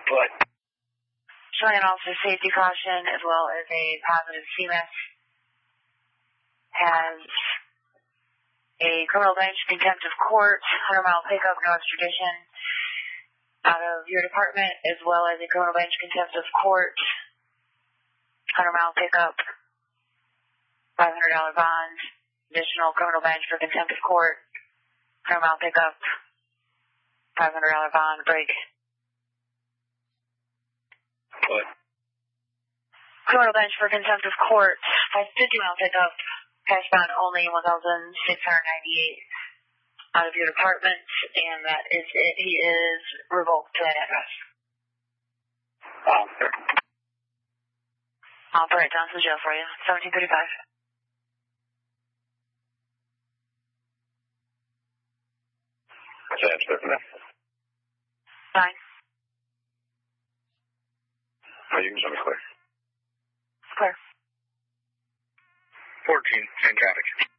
What? Showing an officer safety caution as well as a positive CMS. Has a criminal bench contempt of court, 100-mile pickup, no extradition out of your department, as well as a criminal bench contempt of court, 100-mile pickup, $500 bond, additional criminal bench for contempt of court, 100-mile pickup, $500 bond, break. What? Criminal bench for contempt of court, 50-mile pickup, cash bond only, $1,698 out of your department, and that is it. He is revoked to that address. I'll bring it down to the jail for you. 1735. What's that answer for that? 9. Oh, you can show me clear. Clear. 14, same traffic.